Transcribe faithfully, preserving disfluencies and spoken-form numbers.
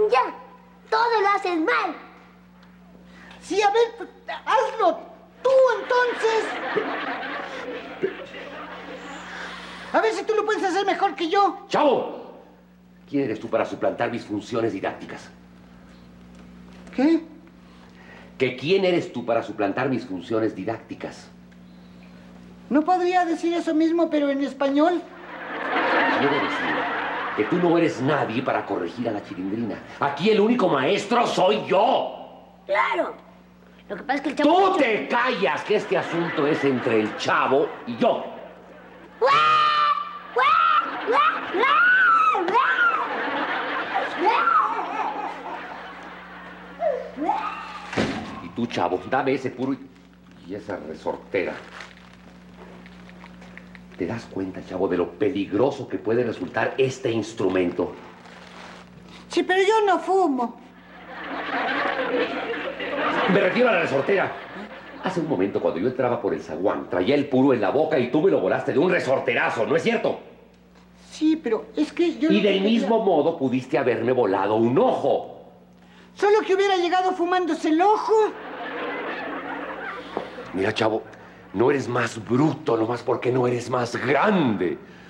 Ya, todo lo haces mal. Sí, a ver, pues, hazlo tú entonces. A ver si tú lo puedes hacer mejor que yo. ¡Chavo! ¿Quién eres tú para suplantar mis funciones didácticas? ¿Qué? ¿Que quién eres tú para suplantar mis funciones didácticas? No podría decir eso mismo, pero en español. Quiero decir que tú no eres nadie para corregir a la Chilindrina. Aquí el único maestro soy yo. Claro. Lo que pasa es que el chavo... ¡Tú te callas! Que este asunto es entre el chavo y yo. Y tú, chavo, dame ese puro y, y esa resortera. ¿Te das cuenta, chavo, de lo peligroso que puede resultar este instrumento? Sí, pero yo no fumo. Me refiero a la resortera. Hace un momento, cuando yo entraba por el zaguán, traía el puro en la boca y tú me lo volaste de un resorterazo, ¿no es cierto? Sí, pero es que yo... Y del mismo modo pudiste haberme volado un ojo. Solo que hubiera llegado fumándose el ojo. Mira, chavo, no eres más bruto nomás porque no eres más grande.